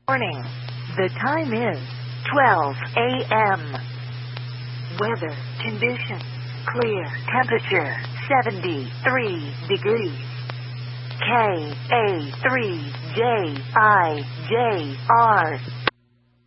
Morning. The time is 12 a.m. Weather conditions. Clear. Temperature 73 degrees. KA3JIJR